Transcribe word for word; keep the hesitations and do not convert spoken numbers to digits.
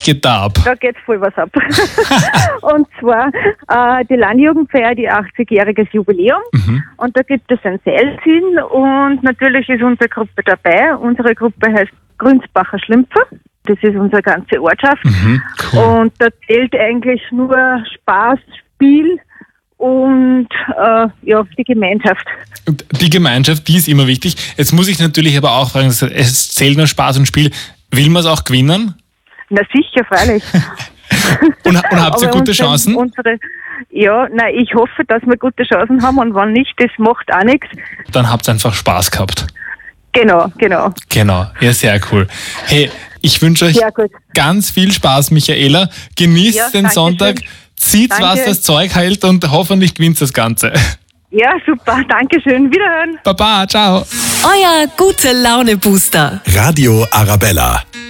geht da ab? Da geht voll was ab. Und zwar, äh, die Landjugend feiert ihr achtzigjähriges Jubiläum. Mhm. Und da gibt es ein Seilziehen und natürlich ist unsere Gruppe dabei. Unsere Gruppe heißt Grünsbacher Schlümpfer. Das ist unsere ganze Ortschaft. Mhm, cool. Und da zählt eigentlich nur Spaß, Spiel und äh, ja, die Gemeinschaft. Die Gemeinschaft, die ist immer wichtig. Jetzt muss ich natürlich aber auch fragen, es zählt nur Spaß und Spiel. Will man es auch gewinnen? Na sicher, freilich. und, und habt ihr aber gute unsere, Chancen? Unsere, ja, nein, ich hoffe, dass wir gute Chancen haben und wenn nicht, das macht auch nichts. Dann habt ihr einfach Spaß gehabt. Genau, genau. Genau, ja, sehr cool. Hey, ich wünsche euch ganz viel Spaß, Michaela. Genießt ja, den Sonntag, zieht was das Zeug hält und hoffentlich gewinnt das Ganze. Ja, super, danke schön. Wiederhören. Baba, ciao. Euer Gute-Laune-Booster. Radio Arabella.